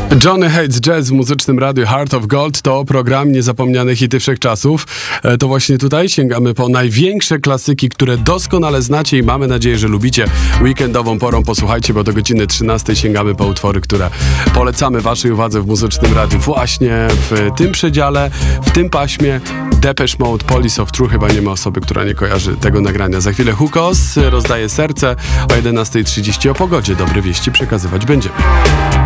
Johnny Hates Jazz w muzycznym radiu Heart of Gold to program Niezapomniane hity wszechczasów. To właśnie tutaj sięgamy po największe klasyki, które doskonale znacie i mamy nadzieję, że lubicie. Weekendową porą posłuchajcie, bo do godziny 13 sięgamy po utwory, które polecamy waszej uwadze w muzycznym radiu. Właśnie w tym przedziale, w tym paśmie Depeche Mode, Police of True. Chyba nie ma osoby, która nie kojarzy tego nagrania. Za chwilę Hukos rozdaje serce o 11:30. O pogodzie dobre wieści przekazywać będziemy.